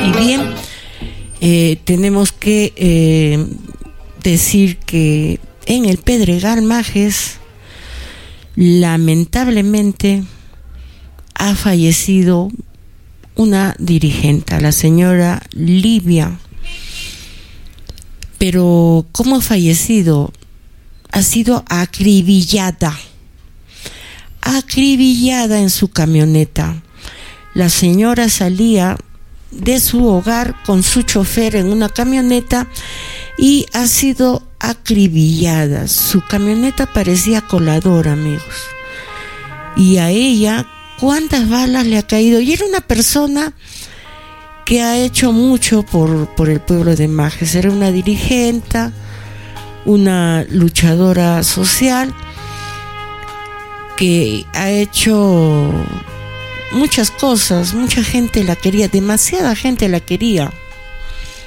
Y bien, tenemos que decir que en el Pedregal Majes, lamentablemente, ha fallecido una dirigente, la señora Livia. Pero ¿cómo ha fallecido? Ha sido acribillada en su camioneta. La señora salía de su hogar con su chofer en una camioneta y ha sido acribillada. Su camioneta parecía colador, amigos. Y a ella, ¿cuántas balas le ha caído? Y era una persona que ha hecho mucho por el pueblo de Majes. Era una dirigente, una luchadora social que ha hecho muchas cosas. Mucha gente la quería, demasiada gente la quería.